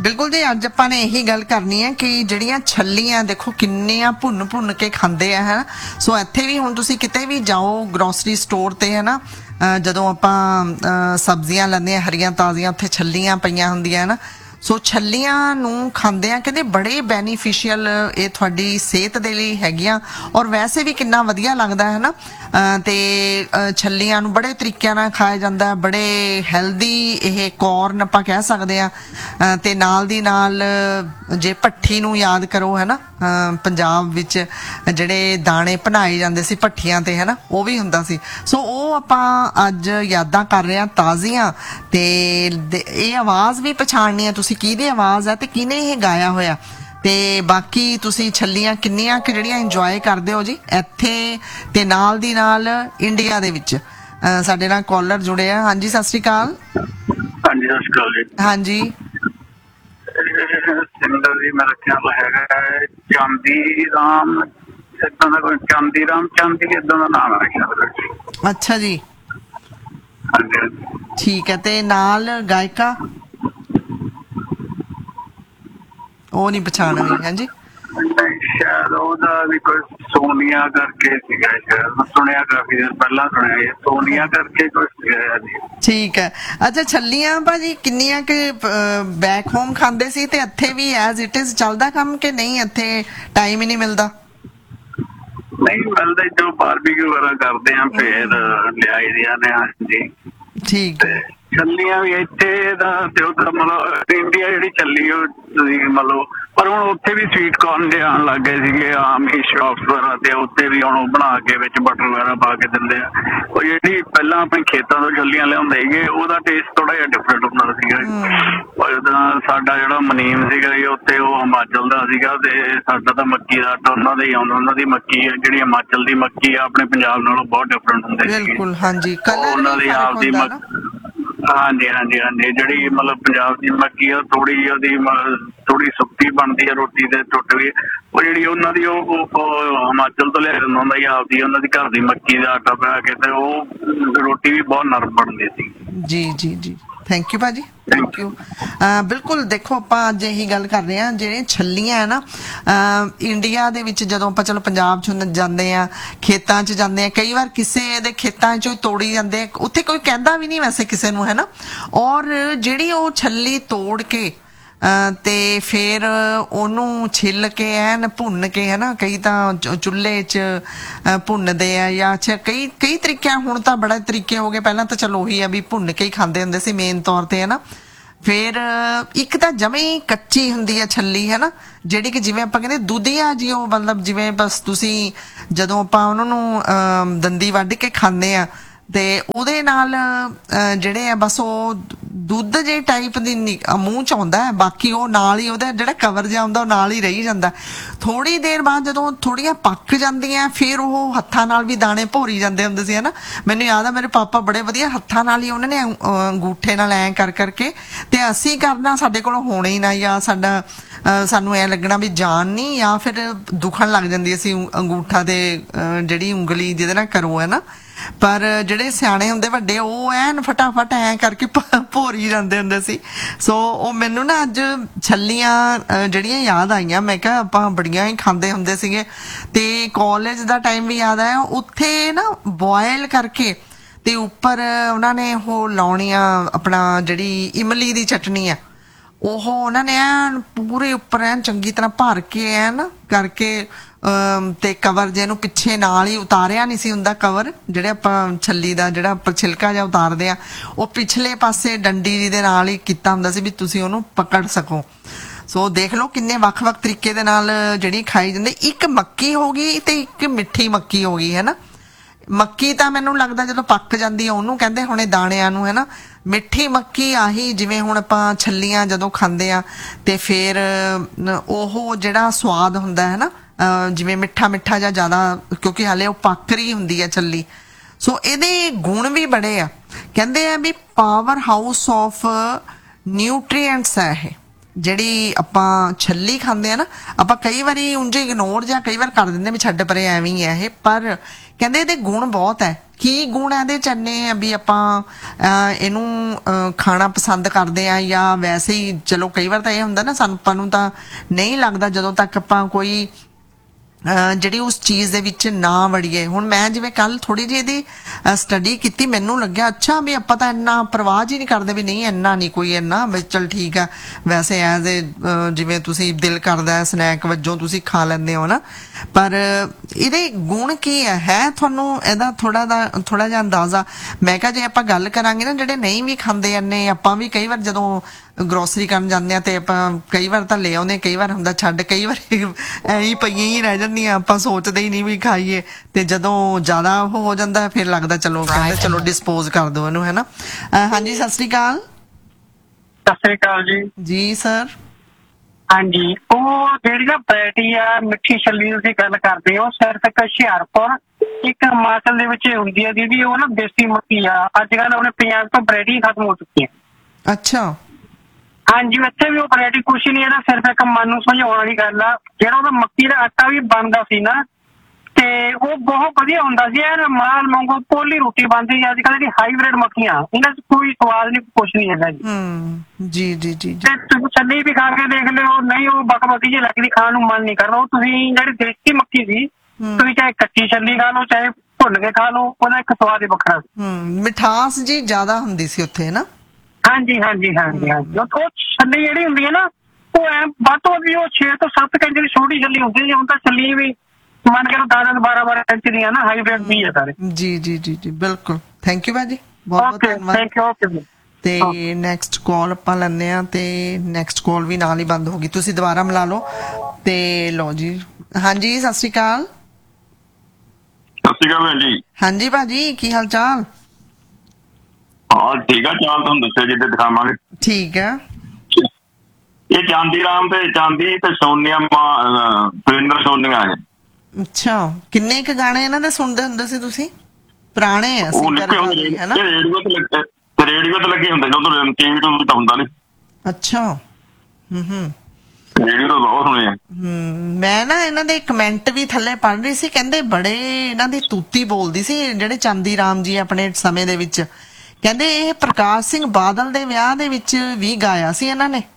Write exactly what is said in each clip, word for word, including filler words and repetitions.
बिल्कुल जी, अज आपां ने यही गल करनी है कि जिहड़ियां छल्लियां देखो किन्नियां भुन भुन के खांदे आ है। सो इत्थे भी हुण तुसीं किते भी जाओ ग्रोसरी स्टोर ते है ना, जदों आपां सब्जियां लैंदे आ हरियां ताज़ियां उत्थे छल्लियां पईयां हुंदियां ना। सो छल्लियां नूं खांदे आ कहंदे बड़े बैनीफिशियल ये तुहाडी सेहत दे लई हैगियां और वैसे भी किन्ना वधिया लगदा है ना। ते छल्लियां नूं बड़े तरीकिਆਂ ਨਾਲ खाया ਜਾਂਦਾ है, बड़े हैल्दी ਇਹ कॉर्न ਆਪਾਂ ਕਹਿ ਸਕਦੇ ਆ। ਤੇ ਨਾਲ ਦੀ ਨਾਲ ਜੇ ਭੱਠੀ ਨੂੰ ਯਾਦ ਕਰੋ ਹੈ ਨਾ, ਪੰਜਾਬ ਵਿੱਚ ਜਿਹੜੇ ਦਾਣੇ ਭਨਾਏ ਜਾਂਦੇ ਸੀ ਭੱਠੀਆਂ ਤੇ ਹੈ ਨਾ, ਉਹ ਵੀ ਹੁੰਦਾ ਸੀ। ਸੋ ਉਹ ਆਪਾਂ ਅੱਜ ਯਾਦਾਂ ਕਰ ਰਹੇ ਆ ਤਾਜ਼ੀਆਂ। ਤੇ ਇਹ ਆਵਾਜ਼ ਵੀ ਪਛਾਣਨੀ ਹੈ ਤੁਸੀਂ ਕਿਹਦੀ ਆਵਾਜ਼ ਹੈ ਤੇ ਕਿਹਨੇ ਇਹ ਗਾਇਆ ਹੋਇਆ। ਤੇ ਬਾਕੀ ਤੁਸੀਂ ਛੱਲੀਆਂ ਕਿੰਨੀਆਂ ਕਿ ਜਿਹੜੀਆਂ ਇੰਜੋਏ ਕਰਦੇ ਹੋ ਜੀ ਇੱਥੇ ਤੇ ਨਾਲ ਦੀ ਨਾਲ ਇੰਡੀਆ ਦੇ ਵਿੱਚ। ਸਾਡੇ ਨਾਲ ਕਾਲਰ ਜੁੜੇ ਆ। ਹਾਂਜੀ ਸਤਿ ਸ਼੍ਰੀ ਅਕਾਲ। ਹਾਂਜੀ ਸਤਿ ਸ਼੍ਰੀ ਅਕਾਲ ਜੀ। ਹਾਂਜੀ ਸਿੰਗਰ ਜੀ ਮੇਰਾ ਖਿਆਲ ਹੈਗਾ ਚਾਂਦੀ ਰਾਮ, ਇਦਾਂ ਦਾ ਕੋਈ ਚਾਂਦੀ ਰਾਮ ਚਾਂਦੀ ਇਦਾਂ ਦਾ ਨਾਮ ਹੈ। ਅੱਛਾ ਜੀ, ਹਾਂਜੀ ਠੀਕ ਹੈ। ਤੇ ਨਾਲ ਗਾਇਕਾ ਉਹ ਨਹੀਂ ਪਛਾਣ ਹੋਈ। ਹਾਂਜੀ ਸ਼ਾਇਦ ਉਹਦਾ ਵੀ ਕੋਈ ਸੋਨੀਆ ਕਰਕੇ ਸੀਗਾ, ਸ਼ਾਇਦ ਸੁਣਿਆ ਕਾਫੀ ਦਿਨ ਪਹਿਲਾਂ ਸੁਣਿਆ ਸੋਨੀਆ ਕਰਕੇ ਕੁਝ ਸੀਗਾ ਜੀ। ਠੀਕ ਹੈ। ਅੱਛਾ ਛੱਲੀਆਂ ਭਾਜੀ ਕਿੰਨੀਆਂ ਕਿ ਬੈਕ ਹੋਮ ਖਾਂਦੇ ਸੀ ਤੇ ਇੱਥੇ ਵੀ ਐਜ਼ ਇਟ ਇਜ਼ ਚੱਲਦਾ ਕੰਮ ਕਿ ਨਹੀਂ? ਇੱਥੇ ਟਾਈਮ ਹੀ ਨਹੀਂ ਮਿਲਦਾ। ਨਹੀਂ ਮਿਲਦਾ, ਜੋ ਬਾਰਬੀਕਿਊ ਵਗੈਰਾ ਕਰਦੇ ਆ ਫੇਰ ਲਿਆਈ ਦੀਆਂ ਨੇ। ਹਾਂਜੀ ਠੀਕ ਹੈ। ਛੱਲੀਆਂ ਵੀ ਇੱਥੇ ਦਾ ਤੇ ਉੱਧਰ ਮਤਲਬ ਇੰਡੀਆ ਜਿਹੜੀ ਚੱਲੀ ਉਹ ਤੁਸੀਂ ਮਤਲਬ, ਪਰ ਹੁਣ ਉੱਥੇ ਵੀ ਸਵੀਟ ਕੋਰਨ ਦੇ ਆਉਣ ਲੱਗ ਗਏ ਸੀਗੇ ਆਮ ਹੀ ਸ਼ੌਪਸ ਵਗੈਰਾ ਤੇ ਉੱਥੇ ਵੀ ਹੁਣ ਉਹ ਬਣਾ ਕੇ ਵਿੱਚ ਬਟਰ ਵਗੈਰਾ ਪਾ ਕੇ ਦਿੰਦੇ ਆ। ਉਹ ਜਿਹੜੀ ਪਹਿਲਾਂ ਆਪਣੇ ਖੇਤਾਂ ਤੋਂ ਛੱਲੀਆਂ ਲਿਆਉਂਦੇ ਸੀਗੇ ਉਹਦਾ ਟੇਸਟ ਥੋੜਾ ਜਿਹਾ ਡਿਫਰੈਂਟ ਹੁੰਦਾ ਸੀਗਾ। ਜਿੱਦਾਂ ਸਾਡਾ ਜਿਹੜਾ ਮਨੀਮ ਸੀਗਾ ਜੀ ਉੱਥੇ ਉਹ ਹਿਮਾਚਲ ਦਾ ਸੀਗਾ ਤੇ ਸਾਡਾ ਤਾਂ ਮੱਕੀ ਦਾ ਆਟਾ ਉਹਨਾਂ ਦਾ ਹੀ ਆਉਂਦਾ। ਉਹਨਾਂ ਦੀ ਮੱਕੀ ਜਿਹੜੀ ਹਿਮਾਚਲ ਦੀ ਮੱਕੀ ਆ ਆਪਣੇ ਪੰਜਾਬ ਨਾਲੋਂ ਬਹੁਤ ਡਿਫਰੈਂਟ ਹੁੰਦੇ ਸੀਗੇ। ਉਹਨਾਂ ਦੀ ਆਪ ਦੀ ਹਾਂਜੀ ਹਾਂਜੀ ਹਾਂਜੀ ਜਿਹੜੀ ਮਤਲਬ ਪੰਜਾਬ ਦੀ ਮੱਕੀ ਆ ਥੋੜੀ ਜਿਹੀ ਉਹਦੀ ਥੋੜੀ ਸੁੱਕੀ ਬਣਦੀ ਆ ਰੋਟੀ ਤੇ ਟੁੱਟ ਵੀ। ਉਹ ਜਿਹੜੀ ਉਹਨਾਂ ਦੀ ਉਹ ਹਿਮਾਚਲ ਤੋਂ ਲਿਆ ਜਾਂਦਾ ਹੁੰਦਾ ਜੀ ਆਪਦੀ ਉਹਨਾਂ ਦੀ ਘਰ ਦੀ ਮੱਕੀ ਦਾ ਆਟਾ ਪਾ ਕੇ ਤੇ ਉਹ ਰੋਟੀ ਵੀ ਬਹੁਤ ਨਰਮ ਬਣਦੀ ਸੀ। ਜੀ ਜੀ ਜੀ ਥੈਂਕ ਯੂ ਭਾਜੀ, ਥੈਂਕ ਯੂ। ਬਿਲਕੁਲ ਦੇਖੋ ਆਪਾਂ ਅੱਜ ਇਹੀ ਗੱਲ ਕਰ ਰਹੇ ਹਾਂ ਜਿਹੜੇ ਛੱਲੀਆਂ ਹੈ ਨਾ ਇੰਡੀਆ ਦੇ ਵਿੱਚ ਜਦੋਂ ਆਪਾਂ ਚਲੋ ਪੰਜਾਬ 'ਚ ਜਾਂਦੇ ਆ ਖੇਤਾਂ 'ਚ ਜਾਂਦੇ ਆ ਕਈ ਵਾਰ ਕਿਸੇ ਦੇ ਖੇਤਾਂ 'ਚੋਂ ਤੋੜੀ ਜਾਂਦੇ ਉੱਥੇ ਕੋਈ ਕਹਿੰਦਾ ਵੀ ਨਹੀਂ ਵੈਸੇ ਕਿਸੇ ਨੂੰ ਹੈ ਨਾ। ਔਰ ਜਿਹੜੀ ਉਹ ਛੱਲੀ ਤੋੜ ਕੇ ਤੇ ਫਿਰ ਉਹਨੂੰ ਛਿੱਲ ਕੇ ਐਨ ਭੁੰਨ ਕੇ ਹੈ ਨਾ, ਕਈ ਤਾਂ ਚੁੱਲ੍ਹੇ 'ਚ ਭੁੰਨਦੇ ਆ ਜਾਂ ਅੱਛਾ ਕਈ ਕਈ ਤਰੀਕਿਆਂ ਹੁਣ ਤਾਂ ਬੜੇ ਤਰੀਕੇ ਹੋ ਗਏ। ਪਹਿਲਾਂ ਤਾਂ ਚਲੋ ਉਹੀ ਆ ਵੀ ਭੁੰਨ ਕੇ ਹੀ ਖਾਂਦੇ ਹੁੰਦੇ ਸੀ ਮੇਨ ਤੌਰ ਤੇ ਹੈ ਨਾ। ਫਿਰ ਇੱਕ ਤਾਂ ਜਮੇ ਹੀ ਕੱਚੀ ਹੁੰਦੀ ਹੈ ਛੱਲੀ ਹੈ ਨਾ, ਜਿਹੜੀ ਕਿ ਜਿਵੇਂ ਆਪਾਂ ਕਹਿੰਦੇ ਦੁਧੀਆ ਜੀ, ਉਹ ਮਤਲਬ ਜਿਵੇਂ ਬਸ ਤੁਸੀਂ ਜਦੋਂ ਆਪਾਂ ਉਹਨਾਂ ਨੂੰ ਦੰਦੀ ਵੱਢ ਕੇ ਖਾਂਦੇ ਆ ਤੇ ਉਹਦੇ ਨਾਲ ਜਿਹੜੇ ਆ ਬਸ ਉਹ ਦੁੱਧ ਜੇ ਟਾਈਪ ਦੀ ਮੂੰਹ 'ਚ ਆਉਂਦਾ, ਬਾਕੀ ਉਹ ਨਾਲ ਹੀ ਉਹਦਾ ਜਿਹੜਾ ਕਵਰ ਜਿਹਾ ਹੁੰਦਾ ਉਹ ਨਾਲ ਹੀ ਰਹੀ ਜਾਂਦਾ। ਥੋੜ੍ਹੀ ਦੇਰ ਬਾਅਦ ਜਦੋਂ ਥੋੜ੍ਹੀਆਂ ਪੱਕ ਜਾਂਦੀਆਂ ਫਿਰ ਉਹ ਹੱਥਾਂ ਨਾਲ ਵੀ ਦਾਣੇ ਭੋਰੀ ਜਾਂਦੇ ਹੁੰਦੇ ਸੀ ਹੈ ਨਾ। ਮੈਨੂੰ ਯਾਦ ਆ ਮੇਰੇ ਪਾਪਾ ਬੜੇ ਵਧੀਆ ਹੱਥਾਂ ਨਾਲ ਹੀ ਉਹਨਾਂ ਨੇ ਅੰਗੂਠੇ ਨਾਲ ਐਂ ਕਰ ਕਰਕੇ ਤੇ ਅਸੀਂ ਕਰਨਾ ਸਾਡੇ ਕੋਲ ਹੋਣਾ ਹੀ ਨਾ, ਜਾਂ ਸਾਡਾ ਸਾਨੂੰ ਐਂ ਲੱਗਣਾ ਵੀ ਜਾਨ ਨਹੀਂ, ਜਾਂ ਫਿਰ ਦੁਖਣ ਲੱਗ ਜਾਂਦੀ ਅਸੀਂ ਅੰਗੂਠਾ ਤੇ ਜਿਹੜੀ ਉਂਗਲੀ ਜਿਹਦੇ ਨਾਲ ਕਰੋ ਹੈ ਨਾ। ਪਰ ਜਿਹੜੇ ਸਿਆਣੇ ਹੁੰਦੇ ਵੱਡੇ ਉਹ ਐਨ ਫਟਾਫਟ ਐਂ ਕਰਕੇ ਭੋਰੀ ਜਾਂਦੇ ਹੁੰਦੇ ਸੀ। ਸੋ ਉਹ ਮੈਨੂੰ ਨਾ ਅੱਜ ਛੱਲੀਆਂ ਜਿਹੜੀਆਂ ਯਾਦ ਆਈਆਂ। ਮੈਂ ਕਿਹਾ ਆਪਾਂ ਬੜੀਆਂ ਹੀ ਖਾਂਦੇ ਹੁੰਦੇ ਸੀਗੇ ਤੇ ਕਾਲਜ ਦਾ ਟਾਈਮ ਵੀ ਯਾਦ ਆਇਆ। ਉੱਥੇ ਨਾ ਬੋਇਲ ਕਰਕੇ ਤੇ ਉੱਪਰ ਉਹਨਾਂ ਨੇ ਉਹ ਲਾਉਣੀਆਂ ਆਪਣਾ ਜਿਹੜੀ ਇਮਲੀ ਦੀ ਚਟਨੀ ਆ ਉਹ ਉਹਨਾਂ ਨੇ ਐਨ ਪੂਰੇ ਉੱਪਰ ਐਨ ਚੰਗੀ ਤਰ੍ਹਾਂ ਭਰ ਕੇ ਐਨ ਕਰਕੇ ਤੇ ਕਵਰ ਜਿਹਨੂੰ ਪਿੱਛੇ ਨਾਲ ਹੀ ਉਤਾਰਿਆ ਨਹੀਂ ਸੀ ਹੁੰਦਾ ਕਵਰ, ਜਿਹੜੇ ਆਪਾਂ ਛੱਲੀ ਦਾ ਜਿਹੜਾ ਆਪਾਂ ਛਿਲਕਾ ਜਿਹਾ ਉਤਾਰਦੇ ਆ ਉਹ ਪਿਛਲੇ ਪਾਸੇ ਡੰਡੀ ਜੀ ਦੇ ਨਾਲ ਹੀ ਕੀਤਾ ਹੁੰਦਾ ਸੀ ਵੀ ਤੁਸੀਂ ਉਹਨੂੰ ਪਕੜ ਸਕੋ। ਸੋ ਦੇਖ ਲਓ ਕਿੰਨੇ ਵੱਖ-ਵੱਖ ਤਰੀਕੇ ਦੇ ਨਾਲ ਜਿਹੜੀ ਖਾਈ ਜਾਂਦੀ। ਇੱਕ ਮੱਕੀ ਹੋ ਗਈ ਤੇ ਇੱਕ ਮਿੱਠੀ ਮੱਕੀ ਹੋ ਗਈ ਹੈ ਨਾ। ਮੱਕੀ ਤਾਂ ਮੈਨੂੰ ਲੱਗਦਾ ਜਦੋਂ ਪੱਕ ਜਾਂਦੀ ਆ ਉਹਨੂੰ ਕਹਿੰਦੇ ਹੁਣੇ ਦਾਣਿਆਂ ਨੂੰ ਹੈ ਨਾ। ਮਿੱਠੀ ਮੱਕੀ ਆਹੀ ਜਿਵੇਂ ਹੁਣ ਆਪਾਂ ਛੱਲੀਆਂ ਜਦੋਂ ਖਾਂਦੇ ਆ ਤੇ ਫਿਰ ਉਹ ਜਿਹੜਾ ਸਵਾਦ ਹੁੰਦਾ ਹੈ ਨਾ ਜਿਵੇਂ ਮਿੱਠਾ ਮਿੱਠਾ ਜਾਂ ਜ਼ਿਆਦਾ, ਕਿਉਂਕਿ ਹਾਲੇ ਉਹ ਪੱਕ ਰਹੀ ਹੁੰਦੀ ਆ ਛੱਲੀ। ਸੋ ਇਹਦੇ ਗੁਣ ਵੀ ਬੜੇ ਆ। ਕਹਿੰਦੇ ਆ ਵੀ ਪਾਵਰ ਹਾਊਸ ਆਫ ਨਿਊਟਰੀਐਂਟਸ ਹੈ ਇਹ ਜਿਹੜੀ ਆਪਾਂ ਛੱਲੀ ਖਾਂਦੇ ਆ ਨਾ। ਆਪਾਂ ਕਈ ਵਾਰੀ ਉਂਝ ਇਗਨੋਰ ਜਾਂ ਕਈ ਵਾਰ ਕਰ ਦਿੰਦੇ ਵੀ ਛੱਡ ਪਰੇ ਐਵੇਂ ਹੀ ਹੈ ਇਹ, ਪਰ ਕਹਿੰਦੇ ਇਹਦੇ ਗੁਣ ਬਹੁਤ ਹੈ ਕੀ ਗੁਣ ਇਹਦੇ ਚ ਇੰਨੇ ਆ ਵੀ ਆਪਾਂ ਇਹਨੂੰ ਖਾਣਾ ਪਸੰਦ ਕਰਦੇ ਆ, ਜਾਂ ਵੈਸੇ ਹੀ ਚਲੋ ਕਈ ਵਾਰ ਤਾਂ ਇਹ ਹੁੰਦਾ ਨਾ ਸਾਨੂੰ ਆਪਾਂ ਨੂੰ ਤਾਂ ਨਹੀਂ ਲੱਗਦਾ ਜਦੋਂ ਤੱਕ ਆਪਾਂ ਕੋਈ ਜਿਹੜੀ ਉਸ ਚੀਜ਼ ਦੇ ਵਿੱਚ ਨਾ ਵੜੀਏ। ਹੁਣ ਮੈਂ ਜਿਵੇਂ ਕੱਲ ਥੋੜੀ ਜਿਹੀ ਇਹਦੀ ਸਟੱਡੀ ਕੀਤੀ, ਮੈਨੂੰ ਲੱਗਿਆ ਅੱਛਾ ਵੀ ਆਪਾਂ ਤਾਂ ਇੰਨਾ ਪਰਵਾਹ ਹੀ ਨਹੀਂ ਕਰਦੇ, ਵੀ ਨਹੀਂ ਇੰਨਾ ਨਹੀਂ ਕੋਈ ਇੰਨਾ ਵੀ ਚਲ ਠੀਕ ਆ, ਵੈਸੇ ਐਜ਼ ਏ ਜਿਵੇਂ ਤੁਸੀਂ ਦਿਲ ਕਰਦਾ ਸਨੈਕ ਵਜੋਂ ਤੁਸੀਂ ਖਾ ਲੈਂਦੇ ਹੋ ਨਾ, ਪਰ ਇਹਦੇ ਗੁਣ ਕੀ ਹੈ ਹੈ ਤੁਹਾਨੂੰ ਇਹਦਾ ਥੋੜਾ ਦਾ ਥੋੜਾ ਜਿਹਾ ਅੰਦਾਜ਼ਾ? ਮੈਂ ਕਿਹਾ ਜੇ ਆਪਾਂ ਗੱਲ ਕਰਾਂਗੇ ਨਾ ਜਿਹੜੇ ਨਹੀਂ ਵੀ ਖਾਂਦੇ ਇੰਨੇ, ਆਪਾਂ ਵੀ ਕਈ ਵਾਰ ਜਦੋਂ ਗਰੋਸਰੀ ਕਰਨ ਜਾਂਦੇ ਆ ਤੇ ਆਪਾਂ ਕਈ ਵਾਰ ਤਾਂ ਲੈ ਆਉਂਦੇ, ਕਈ ਵਾਰ ਹੁੰਦਾ ਛੱਡ, ਕਈ ਵਾਰ ਐਂ ਹੀ ਪਈਆਂ ਹੀ ਰਹਿ ਜਾਂਦੀਆਂ, ਆਪਾਂ ਸੋਚਦੇ ਹੀ ਨਹੀਂ ਵੀ ਖਾਈਏ, ਤੇ ਜਦੋਂ ਜ਼ਿਆਦਾ ਉਹ ਹੋ ਜਾਂਦਾ ਫਿਰ ਲੱਗਦਾ ਚਲੋ ਕਹਿੰਦੇ ਚਲੋ ਡਿਸਪੋਜ਼ ਕਰ ਦਿਓ ਇਹਨੂੰ, ਹੈ ਨਾ। ਹਾਂਜੀ ਸਤਿ ਸ੍ਰੀ ਅਕਾਲ। ਸਤਿ ਸ੍ਰੀ ਅਕਾਲ ਜੀ। ਜੀ ਸਰ। ਹਾਂਜੀ, ਉਹ ਜਿਹੜੀ ਨਾ ਵੈਰਾਈਟੀ ਆ ਮਿੱਠੀ ਛੱਲੀ ਦੀ ਗੱਲ ਕਰਦੇ ਹੋ, ਸਿਰਫ ਇੱਕ ਹੁਸ਼ਿਆਰਪੁਰ ਇੱਕ ਹਿਮਾਚਲ ਦੇ ਵਿੱਚ ਹੁੰਦੀ ਹੈ ਦੀਦੀ, ਉਹ ਨਾ ਦੇਸੀ ਮੱਕੀ ਆ। ਅੱਜ ਕੱਲ੍ਹ ਆਪਣੇ ਪੰਜਾਬ ਤੋਂ ਵੈਰਾਈਟੀ ਖਤਮ ਹੋ ਚੁੱਕੀ ਹੈ। ਅੱਛਾ। ਹਾਂਜੀ, ਇੱਥੇ ਵੀ ਉਹ ਵੈਰਾਈਟੀ ਕੁਛ ਨਹੀਂ, ਇਹਦਾ ਸਿਰਫ ਇੱਕ ਮਨ ਨੂੰ ਸਮਝਾਉਣ ਵਾਲੀ ਗੱਲ ਆ। ਜਿਹੜਾ ਉਹਦਾ ਮੱਕੀ ਦਾ ਆਟਾ ਵੀ ਬਣਦਾ ਸੀ ਨਾ, ਤੇ ਉਹ ਬਹੁਤ ਵਧੀਆ ਹੁੰਦਾ ਸੀ, ਐਨ ਮਾਲ ਵਾਂਗੂ ਪੋਲੀ ਰੋਟੀ ਬਣਦੀ ਸੀ। ਅੱਜ ਕੱਲ੍ਹ ਜਿਹੜੀ ਹਾਈਬ੍ਰਿਡ ਮੱਕੀਆਂ, ਇਹਨਾਂ 'ਚ ਕੋਈ ਸਵਾਦ ਨਹੀਂ, ਕੁਛ ਨਹੀਂ ਹੈਗਾ ਜੀ। ਹੂੰ ਜੀ ਜੀ ਜੀ। ਤੇ ਤੁਸੀਂ ਛੱਲੀ ਵੀ ਖਾ ਕੇ ਦੇਖ ਲਿਓ, ਨਹੀਂ ਉਹ ਬਕ ਬਕੀ ਜਿਹੀ ਲੱਗਦੀ, ਖਾਣ ਨੂੰ ਮਨ ਨਹੀਂ ਕਰਦਾ। ਉਹ ਤੁਸੀਂ ਜਿਹੜੀ ਦੇਸੀ ਮੱਕੀ ਸੀ, ਤੁਸੀਂ ਚਾਹੇ ਕੱਚੀ ਛੱਲੀ ਖਾ ਲਓ ਚਾਹੇ ਭੁੰਨ ਕੇ ਖਾ ਲਓ, ਉਹਦਾ ਇੱਕ ਸਵਾਦ ਹੀ ਵੱਖਰਾ। ਹੂੰ, ਮਿਠਾਸ ਜੀ ਜ਼ਿਆਦਾ ਹੁੰਦੀ ਸੀ ਉੱਥੇ ਨਾ। ਹਾਂਜੀ ਹਾਂਜੀ ਹਾਂਜੀ ਹਾਂਜੀ। ਉਹ ਛੱਲੀ ਜਿਹੜੀ ਹੁੰਦੀ ਹੈ ਨਾ, ਉਹ ਐ ਵੱਧ ਤੋਂ ਵੱਧ ਉਹ ਛੇ ਤੋਂ ਸੱਤ ਇੰਚ ਦੀ ਛੋਟੀ ਛੱਲੀ ਹੁੰਦੀ ਹੈ। ਹੁਣ ਤਾਂ ਛੱਲੀ ਵੀ ਮੰਨ ਕੇ ਦਸ ਬਾਰਾਂ ਬਾਰਾਂ ਇੰਚ ਦੀਆਂ ਨਾ, ਹਾਈਬ੍ਰਿਡ ਵੀ ਹੈ ਸਾਰੇ। ਜੀ ਜੀ ਜੀ ਜੀ ਬਿਲਕੁਲ। ਥੈਂਕ ਯੂ ਭਾਜੀ, ਬਹੁਤ ਬਹੁਤ ਧੰਨਵਾਦ। Thank you. ਓਕੇ ਜੀ। ਤੇ ਨੈਕਸਟ ਕਾਲ ਆਪਾਂ ਲੈਂਦੇ ਆ, ਤੇ ਨੈਕਸਟ ਕਾਲ ਵੀ ਨਾਲ ਹੀ ਬੰਦ ਹੋ ਗਈ, ਤੁਸੀਂ ਦੁਬਾਰਾ ਮਿਲਾ ਲਓ। ਤੇ ਲਓ ਜੀ। ਹਾਂਜੀ ਸਤਿ ਸ੍ਰੀ ਅਕਾਲ। ਸਤਿ ਸ੍ਰੀ ਅਕਾਲ ਭੈਣ ਜੀ। ਹਾਂਜੀ ਭਾਜੀ, ਕੀ ਹਾਲ ਚਾਲ? ਹਾਂ ਠੀਕ ਆ, ਚਾਲ ਤੁਹਾਨੂੰ ਦੱਸਿਆ ਜਿੱਦੇ ਦਿਖਾਵਾਂਗੇ। ਠੀਕ ਆ। ਇਹ ਚਾਂਦੀ ਰਾਮ ਤੇ ਚਾਂਦੀ ਤੇ ਸੋਨੀਆ ਸੁਰਿੰਦਰ ਸੋਨੀਆ ਹੈ। ਅੱਛਾ, ਕਿੰਨੇ ਕੁ ਗਾਣੇ ਇਹਨਾਂ ਦੇ ਸੁਣਦੇ ਹੁੰਦੇ ਸੀ ਤੁਸੀਂ? ਪੁਰਾਣੇ ਆ ਉਹ ਨਿੱਕੇ ਹੁੰਦੇ ਨੇ, ਰੇਡੀਓ ਤੇ ਲੱਗੇ ਰੇਡੀਓ ਤੇ ਲੱਗੇ ਹੁੰਦੇ, ਜਦੋਂ ਟੀਵੀ ਟੂਵੀ ਤਾਂ ਹੁੰਦਾ ਨਹੀਂ। ਅੱਛਾ। ਹੂੰ ਹੂੰ। ਰੇਡੀਓ ਤੋਂ ਬਹੁਤ ਸੁਣੇ ਆ। ਹੂੰ, ਮੈਂ ਨਾ ਇਹਨਾਂ ਦੇ ਕਮੈਂਟ ਵੀ ਥੱਲੇ ਪੜ੍ਹ ਰਹੀ ਸੀ, ਕਹਿੰਦੇ ਬੜੇ ਇਹਨਾਂ ਦੀ ਤੂਤੀ ਬੋਲਦੀ ਸੀ ਜਿਹੜੇ ਚਾਂਦੀ ਰਾਮ ਜੀ ਆਪਣੇ ਸਮੇਂ ਦੇ ਵਿੱਚ। ਕਹਿੰਦੇ ਇਹ ਪ੍ਰਕਾਸ਼ ਸਿੰਘ ਬਾਦਲ ਦੇ ਵਿਆਹ ਦੇ ਵਿੱਚ ਵੀ ਗਾਇਆ ਸੀ ਇਹਨਾਂ ਨੇ।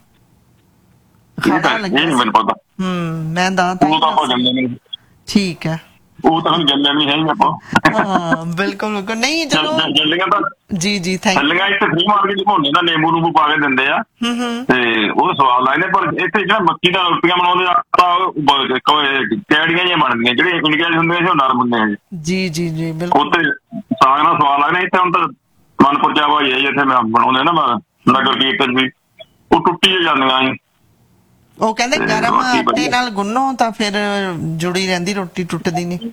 ਮੈਨੂੰ ਪਤਾ। ਹੂੰ, ਮੈਂ ਦਾ ਠੀਕ ਹੈ। ਉਹ ਤਾਂ ਹੁਣ ਜੰਮਿਆ ਨਹੀਂ ਹੈ ਆਪਾਂ। ਹਾਂ ਬਿਲਕੁਲ ਬਿਲਕੁਲ। ਨਹੀਂ ਚਲੋ ਜੱਲੀਆਂ ਤਾਂ ਜੀ ਜੀ ਥੈਂਕ ਯੂ। ਜੱਲੀਆਂ ਇੱਥੇ ਫ੍ਰੀ ਮਾਰਕੀਟ ਘੁੰਮਦੇ ਨਾ, ਨਿੰਬੂ ਨੂੰਬੂ ਪਾ ਕੇ ਦਿੰਦੇ ਆ ਤੇ ਉਹ ਸਵਾਦ ਲੱਗਦੇ। ਪਰ ਇੱਥੇ ਜਿਹੜਾ ਮੱਕੀ ਦਾ ਰੋਟੀਆਂ ਬਣਾਉਂਦੇ ਆ ਤਾਂ ਕੈੜੀਆਂ ਜਿਹੀਆਂ ਬਣਦੀਆਂ, ਜਿਹੜੇ ਇੰਡੀਆ 'ਚ ਹੁੰਦੇ ਸੀ ਉਹ ਨਰਮ ਹੁੰਦੇ ਆ ਜੀ ਜੀ ਜੀ ਬਿਲਕੁਲ। ਉੱਥੇ ਸਾਗ ਨਾਲ ਸਵਾਦ ਲੱਗਦਾ। ਇੱਥੇ ਹੁਣ ਤਾਂ ਮਨ ਪੁਰਚਾਵਾ ਹੀ ਹੈ ਜਿੱਥੇ ਮੈਂ ਬਣਾਉਂਦੇ ਨਾ ਨਗਰ ਕੀਰਤਨ ਵੀ, ਉਹ ਟੁੱਟੀ ਜਾਂਦੀਆਂ ਸੀ। ਉਹ ਕਹਿੰਦੇ ਗਰਮ ਆਟੇ ਨਾਲ ਗੁੰਨੋ ਤਾਂ ਫਿਰ ਜੁੜੀ ਰਹਿੰਦੀ, ਰੋਟੀ ਟੁੱਟਦੀ ਨਹੀਂ।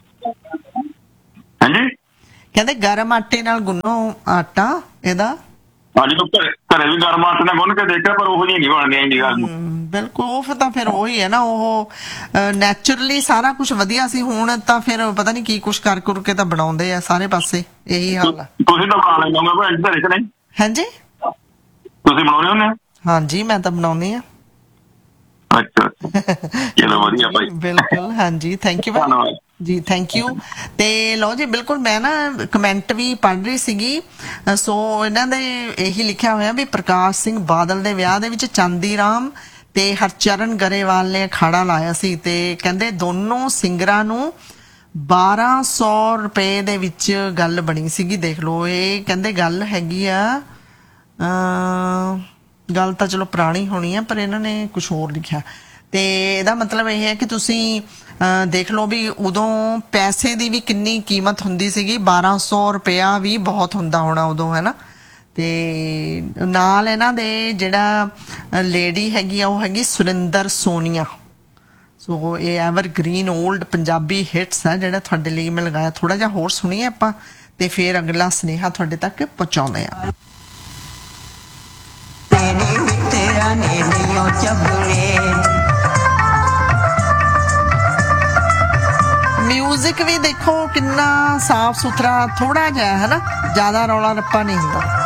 ਹਾਂਜੀ, ਕਹਿੰਦੇ ਗਰਮ ਆਟੇ ਨਾਲ ਗੁੰਨੋ ਆਟਾ ਇਹਦਾ। ਹਾਂਜੀ, ਘਰੇ ਵੀ ਗਰਮ ਆਟੇ ਨਾਲ ਗੁੰਨ ਕੇ ਦੇਖਿਆ, ਪਰ ਉਹ ਜਿਹੀ ਨਹੀਂ ਬਣਦੀਆਂ ਇੰਨੀ ਗੱਲ। ਬਿਲਕੁਲ, ਉਹ ਫਿਰ ਤਾਂ ਫਿਰ ਉਹੀ ਹੈ ਨਾ, ਉਹ ਨੈਚੁਰਲੀ ਸਾਰਾ ਕੁਝ ਵਧੀਆ ਸੀ। ਹੁਣ ਤਾਂ ਫਿਰ ਪਤਾ ਨਹੀਂ ਕੀ ਕੁਛ ਕਰ ਕਰ ਕੇ ਤਾਂ ਬਣਾਉਂਦੇ ਆ ਸਾਰੇ ਪਾਸੇ, ਇਹੀ ਹਾਲ ਆ। ਤੁਸੀਂ ਤਾਂ ਬਣਾ ਲੈਂਦੇ ਹੋ ਭੈਣ ਘਰੇ ਕਿ ਨਹੀਂ? ਹਾਂਜੀ, ਤੁਸੀਂ ਬਣਾਉਂਦੇ ਹੁੰਦੇ? ਹਾਂਜੀ, ਮੈਂ ਤਾਂ ਬਣਾਉਂਦੀ ਆ। ਅੱਛਾ, ਚਲੋ ਵਧੀਆ ਭਾਈ। ਬਿਲਕੁਲ, ਹਾਂਜੀ, ਥੈਂਕ ਯੂ ਧੰਨਵਾਦ ਜੀ, ਥੈਂਕ ਯੂ। ਤੇ ਲਓ ਜੀ, ਬਿਲਕੁਲ ਮੈਂ ਨਾ ਕਮੈਂਟ ਵੀ ਪੜ੍ਹ ਰਹੀ ਸੀਗੀ, ਸੋ ਇਹਨਾਂ ਦੇ ਇਹੀ ਲਿਖਿਆ ਹੋਇਆ ਵੀ ਪ੍ਰਕਾਸ਼ ਸਿੰਘ ਬਾਦਲ ਦੇ ਵਿਆਹ ਦੇ ਵਿੱਚ ਚਾਂਦੀ ਰਾਮ ਤੇ ਹਰਚਰਨ ਗਰੇਵਾਲ ਨੇ ਅਖਾੜਾ ਲਾਇਆ ਸੀ, ਤੇ ਕਹਿੰਦੇ ਦੋਨੋਂ ਸਿੰਗਰਾਂ ਨੂੰ ਬਾਰਾਂ ਸੌ ਰੁਪਏ ਦੇ ਵਿੱਚ ਗੱਲ ਬਣੀ ਸੀਗੀ। ਦੇਖ ਲਓ, ਇਹ ਕਹਿੰਦੇ ਗੱਲ ਹੈਗੀ ਆ, ਗੱਲ ਤਾਂ ਚਲੋ ਪੁਰਾਣੀ ਹੋਣੀ ਆ, ਪਰ ਇਹਨਾਂ ਨੇ ਕੁਛ ਹੋਰ ਲਿਖਿਆ। ਤੇ ਇਹਦਾ ਮਤਲਬ ਇਹ ਹੈ ਕਿ ਤੁਸੀਂ ਦੇਖ ਲਓ ਵੀ ਉਦੋਂ ਪੈਸੇ ਦੀ ਵੀ ਕਿੰਨੀ ਕੀਮਤ ਹੁੰਦੀ ਸੀਗੀ। ਬਾਰਾਂ ਸੌ ਰੁਪਇਆ ਵੀ ਬਹੁਤ ਹੁੰਦਾ ਹੋਣਾ ਉਦੋਂ, ਹੈ ਨਾ। ਤੇ ਨਾਲ ਇਹਨਾਂ ਦੇ ਜਿਹੜਾ ਲੇਡੀ ਹੈਗੀ ਆ ਉਹ ਹੈਗੀ ਸੁਰਿੰਦਰ ਸੋਨੀਆ। ਸੋ ਇਹ ਐਵਰ ਗ੍ਰੀਨ ਓਲਡ ਪੰਜਾਬੀ ਹਿੱਟਸ ਆ ਜਿਹੜਾ ਤੁਹਾਡੇ ਲਈ ਮੈਂ ਲਗਾਇਆ। ਥੋੜਾ ਜਿਹਾ ਹੋਰ ਸੁਣੀਏ ਆਪਾਂ ਤੇ ਫਿਰ ਅਗਲਾ ਸੁਨੇਹਾ ਤੁਹਾਡੇ ਤੱਕ ਪਹੁੰਚਾਉਂਦੇ ਆ। ਮਿਊਜ਼ਿਕ ਵੀ ਦੇਖੋ ਕਿੰਨਾ ਸਾਫ ਸੁਥਰਾ, ਥੋੜਾ ਜਿਹਾ ਹੈ ਨਾ, ਜ਼ਿਆਦਾ ਰੌਲਾ ਰੱਪਾ ਨਹੀਂ ਹੁੰਦਾ।